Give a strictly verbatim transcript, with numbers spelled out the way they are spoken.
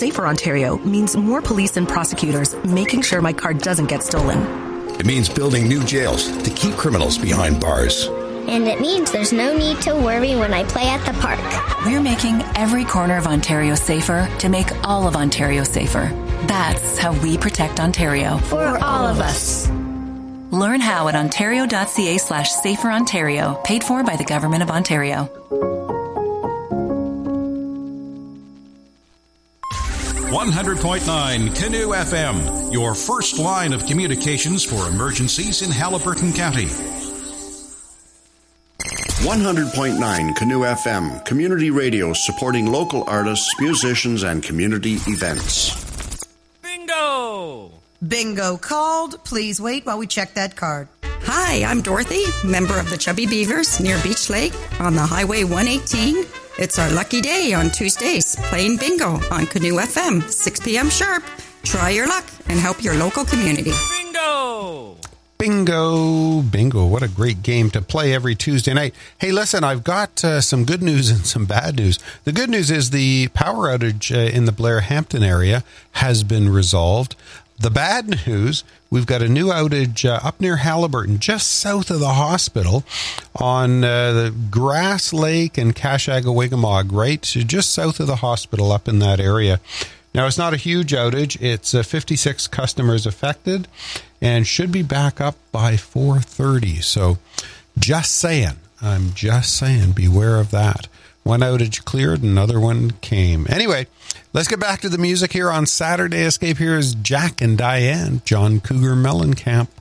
Safer Ontario means more police and prosecutors making sure my car doesn't get stolen. It means building new jails to keep criminals behind bars. And it means there's no need to worry when I play at the park. We're making every corner of Ontario safer to make all of Ontario safer. That's how we protect Ontario. For all of us. Learn how at ontario.ca slash safer Ontario, paid for by the Government of Ontario. one hundred point nine Canoe F M, your first line of communications for emergencies in Haliburton County. one hundred point nine Canoe F M, community radio supporting local artists, musicians, and community events. Bingo! Bingo called. Please wait while we check that card. Hi, I'm Dorothy, member of the Chubby Beavers near Beach Lake on the Highway one eighteen. It's our lucky day on Tuesdays, playing bingo on Canoe F M, six p.m. sharp. Try your luck and help your local community. Bingo! Bingo, bingo. What a great game to play every Tuesday night. Hey, listen, I've got uh, some good news and some bad news. The good news is the power outage uh, in the Blair-Hampton area has been resolved. The bad news, we've got a new outage uh, up near Haliburton, just south of the hospital on uh, the Grass Lake and Kashagawigamog, right? So just south of the hospital up in that area. Now, it's not a huge outage. It's uh, fifty-six customers affected and should be back up by four thirty. So just saying, I'm just saying, beware of that. One outage cleared, another one came. Anyway, let's get back to the music here on Saturday Escape. Here is Jack and Diane, John Cougar Mellencamp.